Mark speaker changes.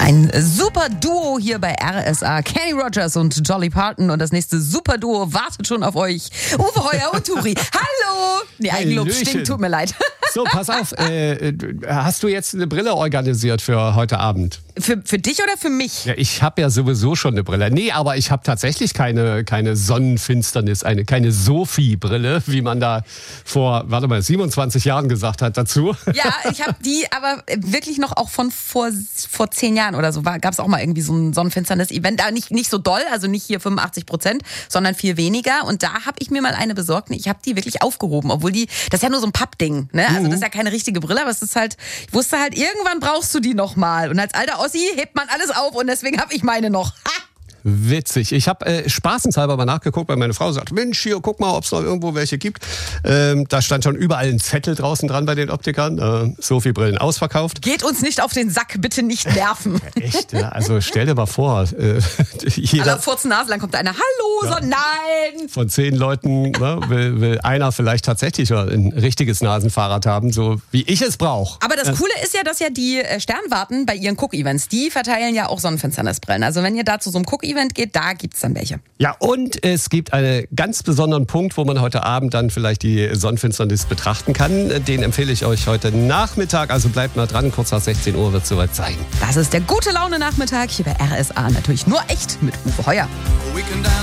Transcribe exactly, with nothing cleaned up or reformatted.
Speaker 1: Ein super Duo hier bei R S A. Kenny Rogers und Dolly Parton. Und das nächste super Duo wartet schon auf euch. Uwe Heuer und Turi. Hallo! Nee, Eigenlob stinkt, tut mir leid.
Speaker 2: So, pass auf. Äh, hast du jetzt eine Brille organisiert für heute Abend?
Speaker 1: Für, für dich oder für mich?
Speaker 2: Ja, ich habe ja sowieso schon eine Brille. Nee, aber ich habe tatsächlich keine, keine Sonnenfinsternis, eine, keine Sophie-Brille, wie man da vor, warte mal, siebenundzwanzig Jahren gesagt hat dazu.
Speaker 1: Ja, ich habe die aber wirklich noch auch von vor, vor zehn Jahren oder so. Gab es auch mal irgendwie so ein Sonnenfinsternis-Event. Da nicht, nicht so doll, also nicht hier fünfundachtzig Prozent, sondern viel weniger. Und da habe ich mir mal eine besorgt. Ich habe die wirklich aufgehoben, obwohl die, das ist ja nur so ein Pappding, ne? Also das ist ja keine richtige Brille, aber es ist halt, ich wusste halt, irgendwann brauchst du die noch mal. Und als alter Ossi hebt man alles auf und deswegen habe ich meine noch. Ha!
Speaker 2: Witzig. Ich habe äh, spaßenshalber mal nachgeguckt, weil meine Frau sagt, Mensch, hier, guck mal, ob es noch irgendwo welche gibt. Ähm, da stand schon überall ein Zettel draußen dran bei den Optikern. Äh, Sophie-Brillen ausverkauft.
Speaker 1: Geht uns nicht auf den Sack, bitte nicht nerven.
Speaker 2: Ja, echt, ja? Also stell dir mal vor. Äh, jeder,
Speaker 1: Aller Furzen Nase, dann kommt einer, hallo,
Speaker 2: ja.
Speaker 1: so nein.
Speaker 2: Von zehn Leuten ne, will, will einer vielleicht tatsächlich ein richtiges Nasenfahrrad haben, so wie ich es brauche.
Speaker 1: Aber das Coole ist ja, dass ja die Sternwarten bei ihren Cook-Events, die verteilen ja auch Sonnenfinsternisbrillen. Also wenn ihr da zu so einem Cook-Event geht, da gibt's dann welche.
Speaker 2: Ja, und es gibt einen ganz besonderen Punkt, wo man heute Abend dann vielleicht die Sonnenfinsternis betrachten kann. Den empfehle ich euch heute Nachmittag, also bleibt mal dran, kurz nach sechzehn Uhr wird es soweit sein.
Speaker 1: Das ist der gute Laune Nachmittag hier bei R S A, natürlich nur echt mit Uwe Heuer.